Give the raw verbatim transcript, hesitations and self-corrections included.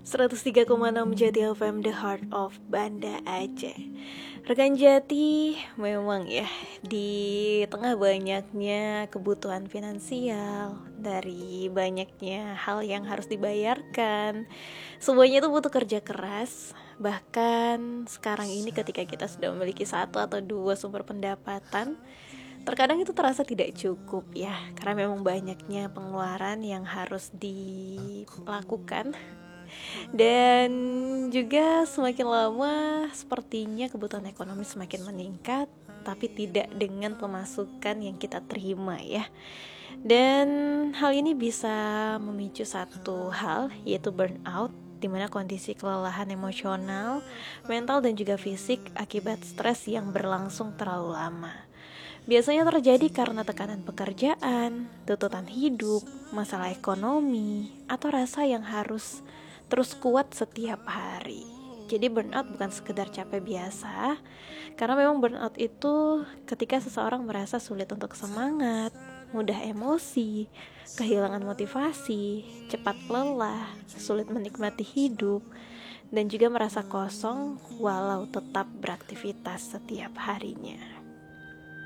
seratus tiga koma enam Jati F M, The Heart of Banda Aceh. Rekan Jati, memang ya, di tengah banyaknya kebutuhan finansial, dari banyaknya hal yang harus dibayarkan, semuanya itu butuh kerja keras. Bahkan sekarang ini ketika kita sudah memiliki satu atau dua sumber pendapatan, terkadang itu terasa tidak cukup ya, karena memang banyaknya pengeluaran yang harus dilakukan. Dan juga semakin lama sepertinya kebutuhan ekonomi semakin meningkat, tapi tidak dengan pemasukan yang kita terima ya. Dan hal ini bisa memicu satu hal, yaitu burnout, di mana kondisi kelelahan emosional, mental dan juga fisik akibat stres yang berlangsung terlalu lama. Biasanya terjadi karena tekanan pekerjaan, tuntutan hidup, masalah ekonomi, atau rasa yang harus terus kuat setiap hari. Jadi burnout bukan sekedar capek biasa, karena memang burnout itu ketika seseorang merasa sulit untuk semangat, mudah emosi, kehilangan motivasi, cepat lelah, sulit menikmati hidup, dan juga merasa kosong walau tetap beraktivitas setiap harinya.